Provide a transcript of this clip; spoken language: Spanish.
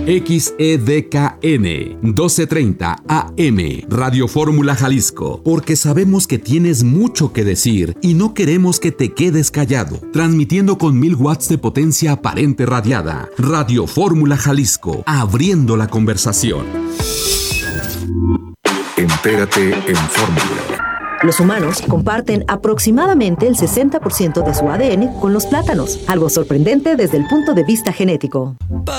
XEDKN 1230 AM, Radio Fórmula Jalisco, porque sabemos que tienes mucho que decir y no queremos que te quedes callado. Transmitiendo con 1000 watts de potencia aparente radiada. Radio Fórmula Jalisco, abriendo la conversación. Entérate en Fórmula. Los humanos comparten aproximadamente el 60% de su ADN con los plátanos, algo sorprendente desde el punto de vista genético.